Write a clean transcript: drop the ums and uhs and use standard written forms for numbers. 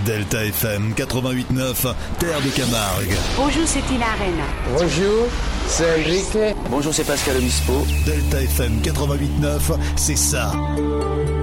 Delta FM 88.9, Terre de Camargue. Bonjour, c'est Tina Arena. Bonjour, c'est Enrique. Bonjour, c'est Pascal Obispo. Delta FM 88.9, c'est ça.